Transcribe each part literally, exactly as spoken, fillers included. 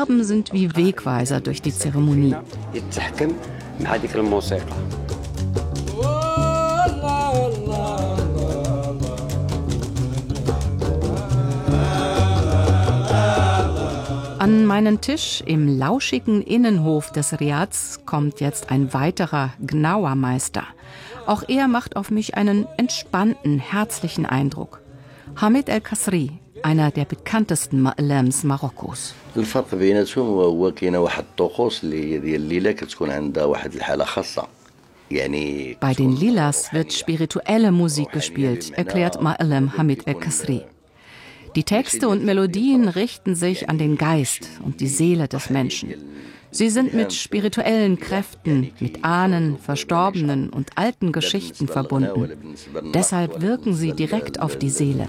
Farben sind wie Wegweiser durch die Zeremonie. An meinen Tisch im lauschigen Innenhof des Riads kommt jetzt ein weiterer Gnawa-Meister. Auch er macht auf mich einen entspannten, herzlichen Eindruck. Hamid El-Kasri, einer der bekanntesten Ma'alems Marokkos. Bei den Lilas wird spirituelle Musik gespielt, erklärt Ma'alem Hamid El-Kasri. Die Texte und Melodien richten sich an den Geist und die Seele des Menschen. Sie sind mit spirituellen Kräften, mit Ahnen, verstorbenen und alten Geschichten verbunden. Deshalb wirken sie direkt auf die Seele.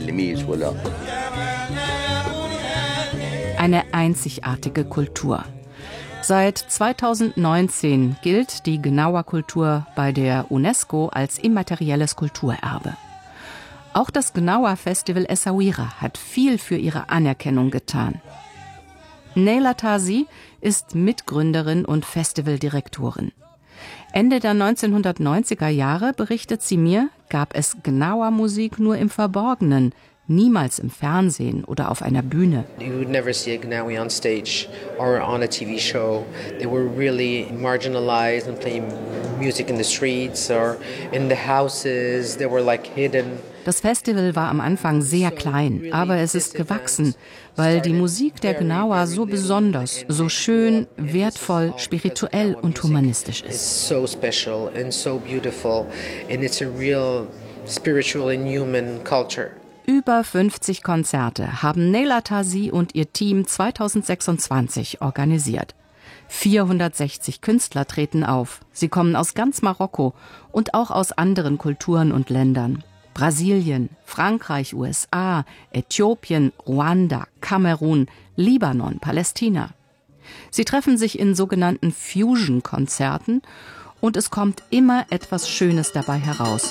Eine einzigartige Kultur. Seit zweitausendneunzehn gilt die Gnawa-Kultur bei der UNESCO als immaterielles Kulturerbe. Auch das Gnawa-Festival Essaouira hat viel für ihre Anerkennung getan. Neila Tazi ist Mitgründerin und Festivaldirektorin. Ende der neunzehnhundertneunziger Jahre, berichtet sie mir, gab es Gnawa-Musik nur im Verborgenen, niemals im Fernsehen oder auf einer Bühne. You would never see a Gnawi on stage or on a T V show. They were really marginalized and playing music in the streets or in the houses. They were like hidden. Das Festival war am Anfang sehr klein, aber es ist gewachsen, weil die Musik der Gnawa so besonders, so schön, wertvoll, spirituell und humanistisch ist. It's so special and so beautiful and it's a real spiritual and human culture. Über fünfzig Konzerte haben Neila Tazi und ihr Team zweitausendsechsundzwanzig organisiert. vierhundertsechzig Künstler treten auf. Sie kommen aus ganz Marokko und auch aus anderen Kulturen und Ländern. Brasilien, Frankreich, U S A, Äthiopien, Ruanda, Kamerun, Libanon, Palästina. Sie treffen sich in sogenannten Fusion-Konzerten und es kommt immer etwas Schönes dabei heraus.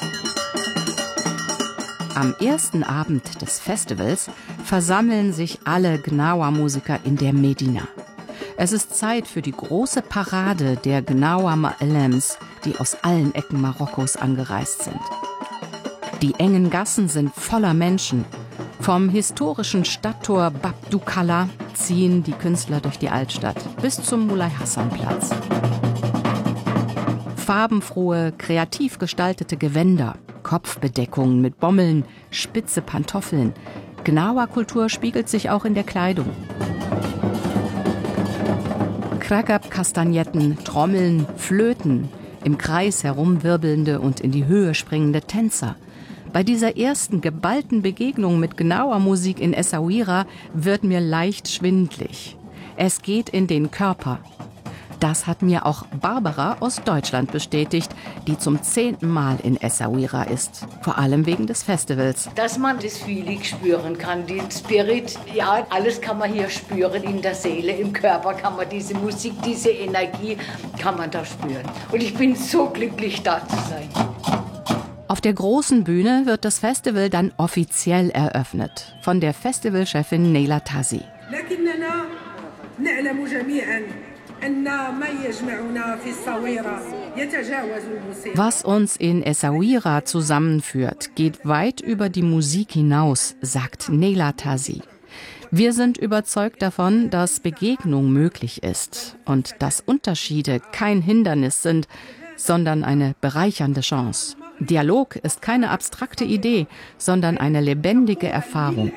Am ersten Abend des Festivals versammeln sich alle Gnawa-Musiker in der Medina. Es ist Zeit für die große Parade der Gnawa Ma'alems, die aus allen Ecken Marokkos angereist sind. Die engen Gassen sind voller Menschen. Vom historischen Stadttor Bab Doukalla ziehen die Künstler durch die Altstadt bis zum Mulay Hassan-Platz. Farbenfrohe, kreativ gestaltete Gewänder, Kopfbedeckungen mit Bommeln, spitze Pantoffeln. Gnawa-Kultur spiegelt sich auch in der Kleidung. Kragab-Kastagnetten, Trommeln, Flöten, im Kreis herumwirbelnde und in die Höhe springende Tänzer. Bei dieser ersten geballten Begegnung mit Gnawa-Musik in Essaouira wird mir leicht schwindlig. Es geht in den Körper. Das hat mir auch Barbara aus Deutschland bestätigt, die zum zehnten Mal in Essaouira ist. Vor allem wegen des Festivals. Dass man das Feeling spüren kann, den Spirit, ja, alles kann man hier spüren, in der Seele, im Körper kann man diese Musik, diese Energie, kann man da spüren. Und ich bin so glücklich, da zu sein. Auf der großen Bühne wird das Festival dann offiziell eröffnet. Von der Festivalchefin Neila Tazi. Was uns in Essaouira zusammenführt, geht weit über die Musik hinaus, sagt Neila Tazi. Wir sind überzeugt davon, dass Begegnung möglich ist und dass Unterschiede kein Hindernis sind, sondern eine bereichernde Chance. Dialog ist keine abstrakte Idee, sondern eine lebendige Erfahrung.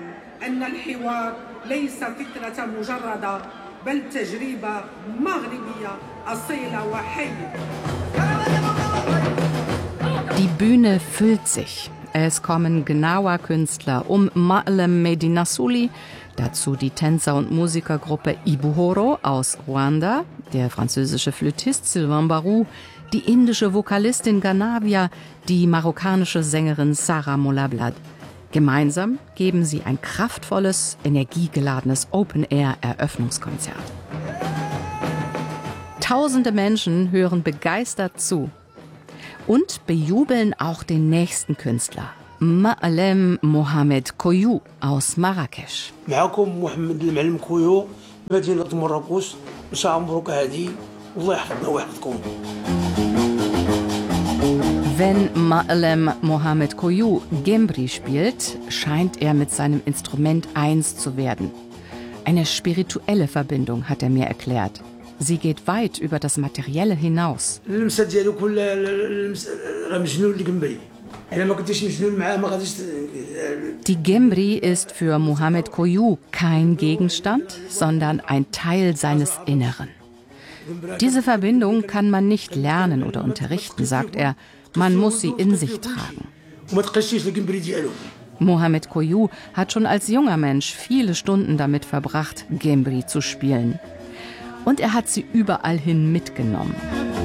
Die Bühne füllt sich. Es kommen Gnawa-Künstler um Ma'alem Medina Souli, dazu die Tänzer- und Musikergruppe Ibuhoro aus Ruanda, der französische Flötist Sylvain Barou, die indische Vokalistin Ganavia, die marokkanische Sängerin Sarah Molablad. Gemeinsam geben sie ein kraftvolles, energiegeladenes Open-Air-Eröffnungskonzert. Tausende Menschen hören begeistert zu und bejubeln auch den nächsten Künstler, Ma'alem Mohamed Koyou aus Marrakesch. Wenn Ma'alem Mohamed Koyou Gembri spielt, scheint er mit seinem Instrument eins zu werden. Eine spirituelle Verbindung, hat er mir erklärt. Sie geht weit über das Materielle hinaus. Die Gembri ist für Mohamed Koyou kein Gegenstand, sondern ein Teil seines Inneren. Diese Verbindung kann man nicht lernen oder unterrichten, sagt er. Man muss sie in sich tragen. Mohamed Koyou hat schon als junger Mensch viele Stunden damit verbracht, Gembri zu spielen. Und er hat sie überall hin mitgenommen.